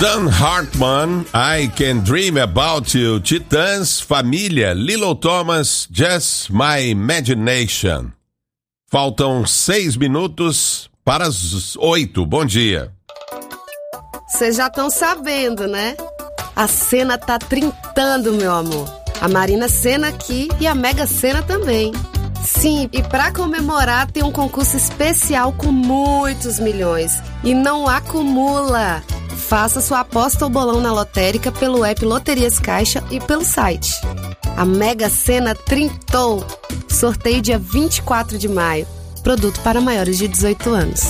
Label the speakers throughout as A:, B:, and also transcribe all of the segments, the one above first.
A: Dan Hartman, I Can Dream About You, Titãs, Família, Lilo Thomas, Just My Imagination. Faltam 6 minutos para as 8. Bom dia.
B: Vocês já estão sabendo, né? A Sena tá trintando, meu amor. A Marina Sena aqui e a Mega Sena também. Sim, e para comemorar tem um concurso especial com muitos milhões. E não acumula. Faça sua aposta ou bolão na lotérica pelo app Loterias Caixa e pelo site. A Mega Sena trintou. Sorteio dia 24 de maio. Produto para maiores de 18 anos.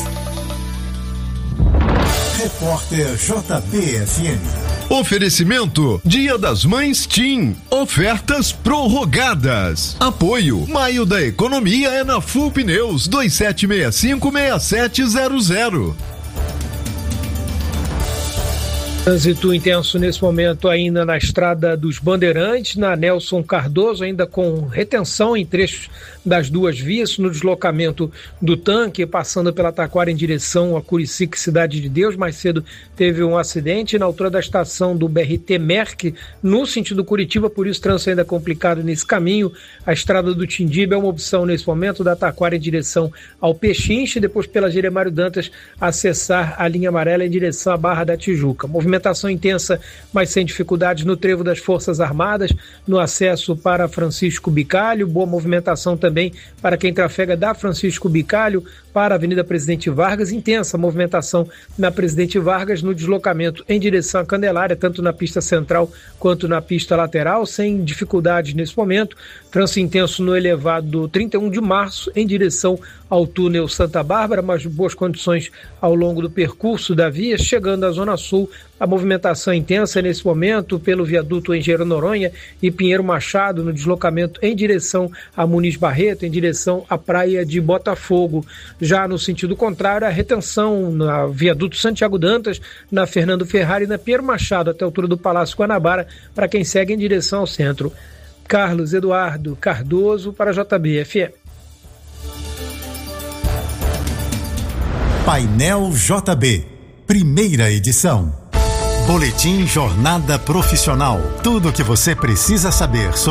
C: Repórter JBFM.
D: Oferecimento Dia das Mães TIM. Ofertas prorrogadas. Apoio Maio da Economia é na Full Pneus 2765-6700.
E: Trânsito intenso nesse momento ainda na Estrada dos Bandeirantes, na Nelson Cardoso, ainda com retenção em trechos das duas vias, no deslocamento do tanque, passando pela Taquara em direção a Curicica, Cidade de Deus. Mais cedo teve um acidente na altura da estação do BRT Merck, no sentido Curitiba, por isso trânsito ainda complicado nesse caminho. A Estrada do Tindiba é uma opção nesse momento, da Taquara em direção ao Pechinche, depois pela Jeremário Dantas acessar a linha amarela em direção à Barra da Tijuca. Movimentação intensa, mas sem dificuldades no trevo das Forças Armadas, no acesso para Francisco Bicalho. Boa movimentação também para quem trafega da Francisco Bicalho para a Avenida Presidente Vargas. Intensa movimentação na Presidente Vargas no deslocamento em direção à Candelária, tanto na pista central quanto na pista lateral, sem dificuldades nesse momento. Trânsito intenso no elevado 31 de março em direção ao túnel Santa Bárbara, mas boas condições ao longo do percurso da via. Chegando à Zona Sul, a movimentação intensa nesse momento pelo viaduto Engenheiro Noronha e Pinheiro Machado no deslocamento em direção a Muniz Barreto, em direção à praia de Botafogo. Já no sentido contrário, a retenção na viaduto Santiago Dantas, na Fernando Ferrari e na Pinheiro Machado até a altura do Palácio Guanabara, para quem segue em direção ao centro. Carlos Eduardo Cardoso para a JBFM.
C: Painel JB, primeira edição. Boletim Jornada Profissional. Tudo o que você precisa saber sobre